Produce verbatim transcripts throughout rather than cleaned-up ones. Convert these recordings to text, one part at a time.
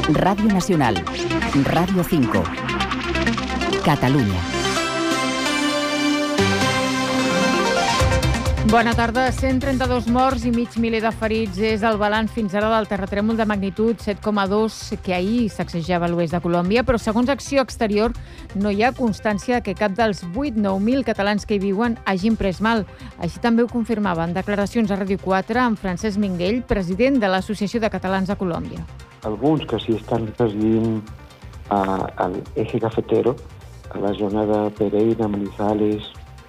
Radio Nacional, Radio cinco, Catalunya. Bona tarda. cent trenta-dos morts i mig miler de ferits és el balanç fins ara del terratrèmol de magnitud set coma dos que ahir sacsejava l'oest de Colòmbia, però segons Acció Exterior no hi ha constància que cap dels vuit nou mil catalans que hi viuen hagin pres mal. Així també ho confirmava en declaracions a Ràdio quatre amb Francesc Minguell, president de l'Associació de Catalans a Colòmbia. Alguns que sí estan residint a, al eje cafetero, a la zona de Pereira, Manizales,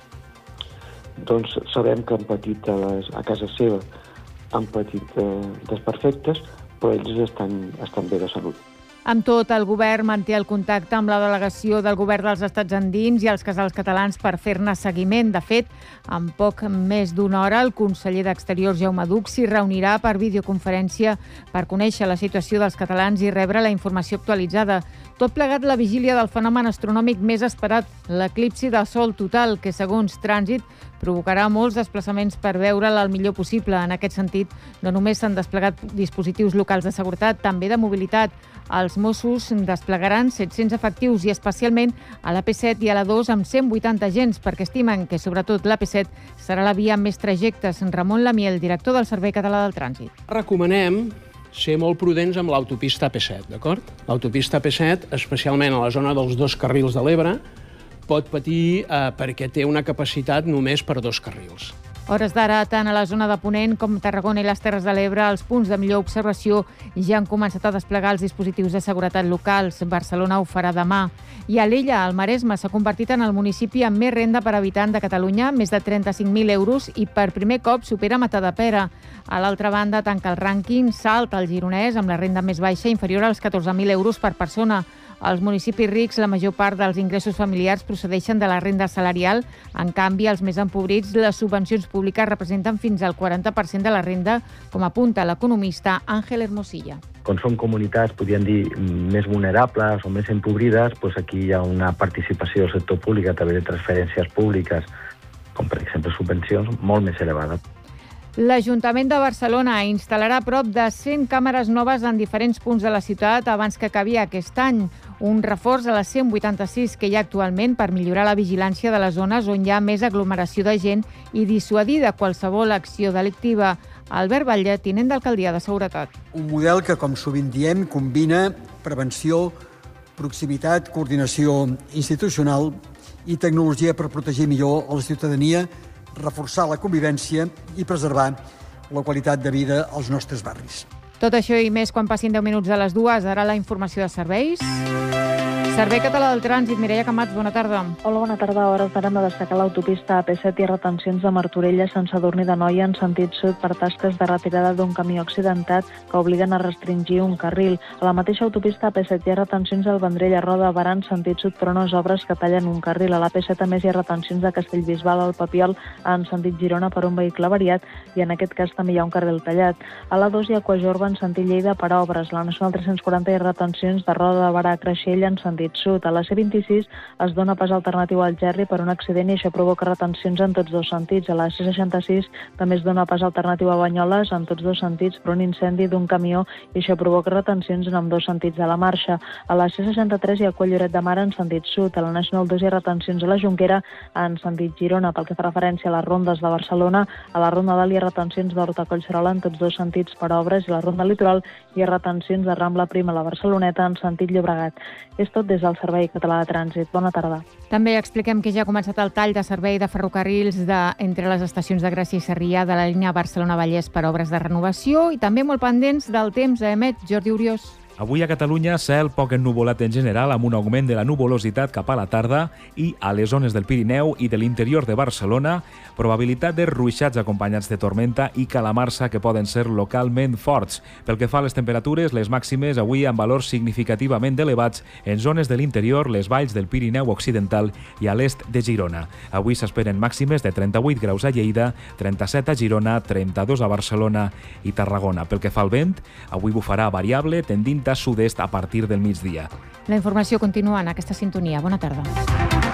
doncs sabem que han patit a, les, a casa seva, han patit eh, desperfectes, però ells estan, estan bé de salut. Amb tot, el govern manté el contacte amb la delegació del govern dels Estats Andins i els casals catalans per fer-ne seguiment. De fet, en poc més d'una hora, el conseller d'Exteriors, Jaume Duch, s'hi reunirà per videoconferència per conèixer la situació dels catalans i rebre la informació actualitzada. Tot plegat la vigília del fenomen astronòmic més esperat, l'eclipsi de sol total, que, segons Trànsit, provocarà molts desplaçaments per veure'l el millor possible. En aquest sentit, no només s'han desplegat dispositius locals de seguretat, també de mobilitat. Els Mossos desplegaran set-cents efectius i especialment a l'A P set i a l'A dos amb cent vuitanta agents, perquè estimen que sobretot l'A P set serà la via amb més trajectes. Ramon Lamiel, director del Servei Català del Trànsit. Recomanem ser molt prudents amb l'autopista A P set, d'acord? L'autopista A P set, especialment a la zona dels dos carrils de l'Ebre, pot patir eh, perquè té una capacitat només per dos carrils. Hores d'ara, tant a la zona de Ponent com Tarragona i les Terres de l'Ebre, els punts de millor observació ja han començat a desplegar els dispositius de seguretat locals. Barcelona ho farà demà. I Alella, al Maresme, s'ha convertit en el municipi amb més renda per habitant de Catalunya, més de trenta-cinc mil euros, i per primer cop supera Matadepera. A l'altra banda, tanca el rànquing Salt, el gironès, amb la renda més baixa, inferior als catorze mil euros per persona. Als municipis rics, la major part dels ingressos familiars procedeixen de la renda salarial. En canvi, els més empobrits, les subvencions públiques representen fins al quaranta per cent de la renda, com apunta l'economista Àngel Hermosilla. Quan són comunitats, podríem dir, més vulnerables o més empobrides, doncs aquí hi ha una participació del sector públic a través de transferències públiques, com per exemple subvencions, molt més elevada. L'Ajuntament de Barcelona instal·larà prop de cent càmeres noves en diferents punts de la ciutat abans que acabi aquest any. Un reforç a les cent vuitanta-sis que hi ha actualment per millorar la vigilància de les zones on hi ha més aglomeració de gent i dissuadir de qualsevol acció delictiva. Albert Batlle, tinent d'Alcaldia de Seguretat. Un model que, com sovint diem, combina prevenció, proximitat, coordinació institucional i tecnologia per protegir millor a la ciutadania, reforçar la convivència i preservar la qualitat de vida als nostres barris. Tot això i més quan passin deu minuts de les dues. Ara la informació de serveis. Servei Català del Trànsit, Mireia Camats, bona tarda. Hola, bona tarda. A hores d'ara hem de destacar l'autopista A P set i retencions de Martorell a Sant Sadurní d'Anoia en sentit sud per tasques de retirada d'un camió accidentat que obliguen a restringir un carril. A la mateixa autopista A P set hi ha retencions al Vendrell a Roda de Barà en sentit sud per unes obres que tallen un carril. A l'A P set a més hi ha retencions de Castellbisbal al Papiol en sentit Girona per un vehicle avariat i en aquest cas també hi ha un carril tallat. A l'A dos hi ha Quajorba en sentit Lleida per obres. La Nacional tres-cents quaranta hi ha retencions de Roda de Barà a Creixell en sentit sud. A la C vint-i-sis es dona pas alternatiu al Gerri per un accident i això provoca retencions en tots dos sentits. A la C seixanta-sis també es dona pas alternatiu a Banyoles en tots dos sentits per un incendi d'un camió i això provoca retencions en ambdós sentits de la marxa. A la C seixanta-tres hi ha Coll Lloret de Mar en sentit sud. A la Nacional dos hi ha retencions a la Jonquera en sentit Girona. Pel que fa referència a les rondes de Barcelona, a la Ronda Dalt hi ha retencions d'Horta a Collserola en tots dos sentits per obres i a la Ronda Litoral hi ha retencions de Rambla Prima a la Barceloneta en sentit Llobregat. És tot des del Servei Català de Trànsit. Bona tarda. També expliquem que ja ha començat el tall de servei de ferrocarrils de, entre les estacions de Gràcia i Sarrià de la línia Barcelona-Vallès per obres de renovació i també molt pendents del temps a emet Jordi Uriós. Avui a Catalunya, cel poc ennuvolat en general, amb un augment de la nuvolositat cap a la tarda i a les zones del Pirineu i de l'interior de Barcelona, probabilitat de ruixats acompanyats de tormenta i calamarsa que poden ser localment forts. Pel que fa a les temperatures, les màximes avui amb valors significativament elevats en zones de l'interior, les valls del Pirineu Occidental i a l'est de Girona. Avui s'esperen màximes de trenta-vuit graus a Lleida, trenta-set a Girona, trenta-dos a Barcelona i Tarragona. Pel que fa al vent, avui bufarà variable, tendint a sud-est a partir del migdia. La informació continua en aquesta sintonia. Bona tarda.